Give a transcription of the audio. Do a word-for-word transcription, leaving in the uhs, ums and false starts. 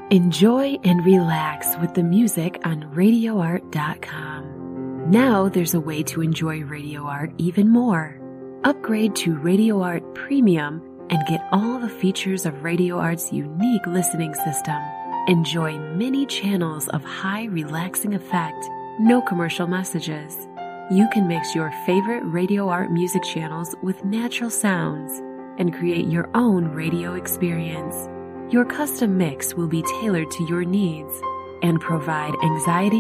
Enjoy and relax with the music on radio art dot com. Now there's a way to enjoy Radio Art even more. Upgrade to Radio Art Premium and get all the features of Radio Art's unique listening system. Enjoy many channels of high relaxing effect, no commercial messages. You can mix your favorite Radio Art music channels with natural sounds and create your own radio experience. Your custom mix will be tailored to your needs and provide anxiety